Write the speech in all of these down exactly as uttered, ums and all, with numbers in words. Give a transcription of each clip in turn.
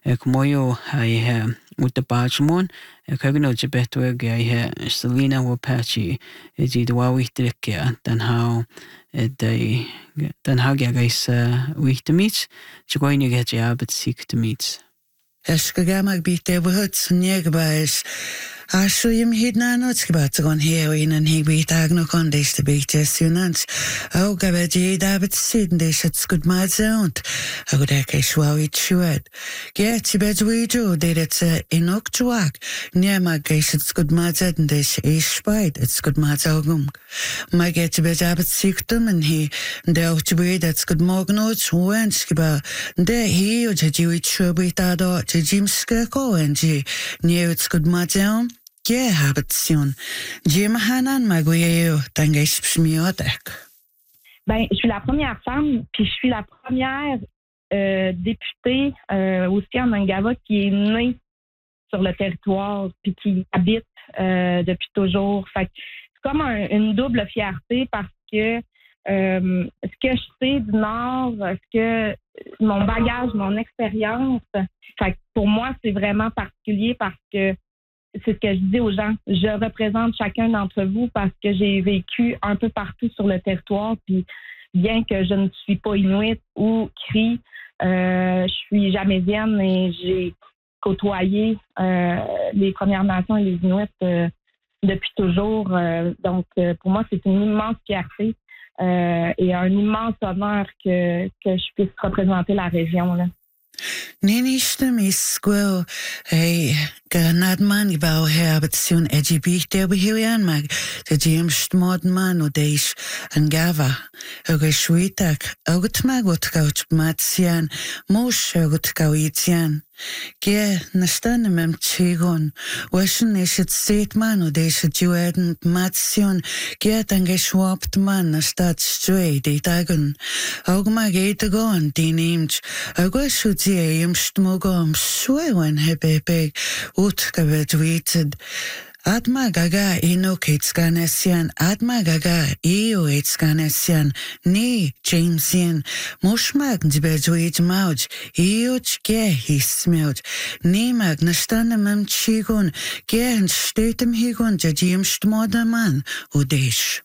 ag moyo ai he uta bajmon ag hagno jibetweg ai he Selena Wapachi e di dwa wichtrikia dan hau e dei dan hau gag eis wichtemits chgoini get jabet siktemits. Ysgagam ag byd e wahod swnnig bais. A so ym hyd na nod sgybat ag on heroin yn hi byd agno condeis de byd ysynant. O gafed i David Sid yn deis at sgwyd mad zawnt. Ag o dec eis wawi tsiwed. Get i bed widio deir at inok jwag. Niem ag eis at sgwyd mad zed yn deis eis sbaid at sgwyd mad awgwm. Mae get i bed David Sigdom yn hi yn dew ti byd at sgwyd mognod swen sgyba. Yn de hi o jad i wyd siwbyd ado jad jim sgyrk o en ji. Niew at sgwyd mad zawn. Ge habitation. Jim Hanan Maguire, Tangesh Pshmiodek. Ben, je suis la première femme, puis je suis la première euh, députée euh, aussi en Ungava qui est née sur le territoire, puis qui habite euh, depuis toujours. Fait que c'est comme un, une double fierté parce que euh, ce que je sais du Nord, ce que mon bagage, mon expérience, fait que pour moi, c'est vraiment particulier parce que c'est ce que je dis aux gens. Je représente chacun d'entre vous parce que j'ai vécu un peu partout sur le territoire. Puis bien que je ne suis pas inuit ou cri, euh, je suis jamédienne et j'ai côtoyé euh, les Premières Nations et les Inuits euh, depuis toujours. Euh, donc, euh, pour moi, c'est une immense fierté euh, et un immense honneur que, que je puisse représenter la région, là. Ninishtem is squirrel, hey, ganadman gebouw habitation edgibich der behirian mag, de James Modman o deish en gava, oge schwitak, oget mag wat couch matsian, mosh oget kauitian. Ge nastan mem chigon, washen is het stateman o deish jueden matsion, ge tange schwapt man na stad stray de dagen, og mag etagon die neemt, oge shudzie im stmogom swewen hebebeg, ut gabet waited. Adma gaga inok etskanesian, adma gaga eo etskanesian, ni Jamesian, moshmag dibedwid mauj, eo ge hismeuj, ni mag nastanemem chigon, ge en stetem higon, jajim stmodaman, udesh.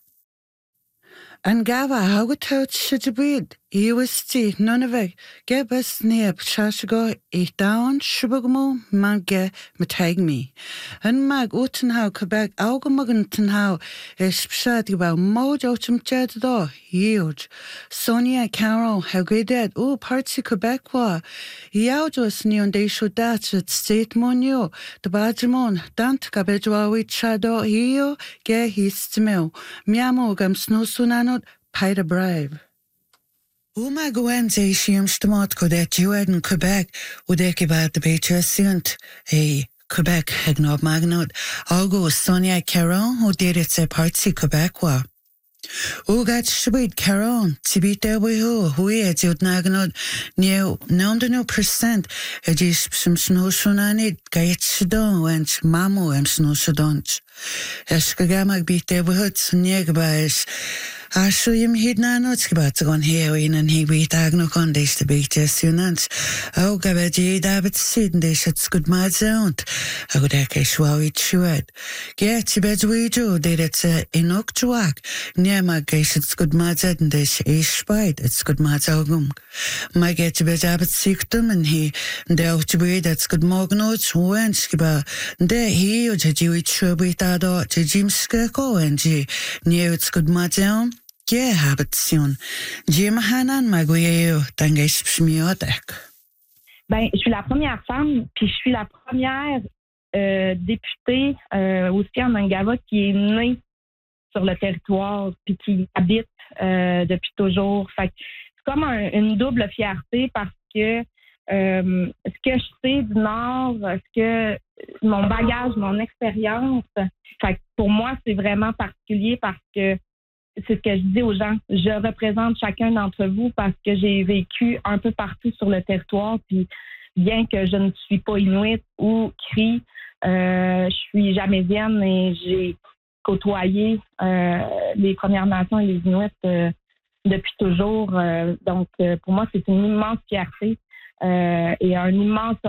An gava haugatout shijabid, ewisti, nonaveg, gebas neab shashago, e down, shubagmo, magge, matagmi. An mag utenhau Quebec, augamagantenhau, es pshadgaba, moj ochum jeddo, yeoj. Sonia Carol, haugadet, o party Quebec wa. Yaujos neon de shudat, at state monio, the badjamon, dant gabedwawi chado, heo, ge histimel. Miamo gam snosunanot, Paida Brave. Uma Gwenze Shiam Stamot Codet Jued Quebec, Udekibad the Beacher Sint, a Quebec Hegnob Magnot, Algo Sonia Caron, who did it say party Quebecois. Ugat Shubid Caron, Tibita Wihu, Hui at Yud Nagnod, New Nondano percent, a dish some snow shunanid, Gayet Shadon, went Mamu and snow shadonch. Eshkagamag beat their woods, Niegbais. A so ym hyd na nod sgybat ag on heroin yn hi byd agno condeis de byd ysynant. O gafed i David Sid yn deis at sgwyd mad zawnt. Ag o dec eis wawi tsiwed. Get i bed widio deir at inok jwag. Niem ag eis at sgwyd mad zed yn deis eis sbaid at sgwyd mad awgwm. Mae get i bed David Sigdom yn hi yn dew ti byd at sgwyd mognod swen sgyba. Yn de hi o jad i wyd siwbyd ado jad jim sgyrk o en ji. Niew at sgwyd mad zawn. Ge habitation. Jim Hanan Maguire, Tangesh Pshmiodek. Ben, je suis la première femme, puis je suis la première euh, députée euh, aussi en Ungava qui est née sur le territoire, puis qui habite euh, depuis toujours. Fait que c'est comme un, une double fierté parce que euh, ce que je sais du Nord, ce que mon bagage, mon expérience, fait que pour moi, c'est vraiment particulier parce que c'est ce que je dis aux gens. Je représente chacun d'entre vous parce que j'ai vécu un peu partout sur le territoire. Puis bien que je ne suis pas inuit ou cri, euh, je suis jamédienne et j'ai côtoyé euh, les Premières Nations et les Inuits euh, depuis toujours. Euh, donc, euh, pour moi, c'est une immense fierté euh, et un immense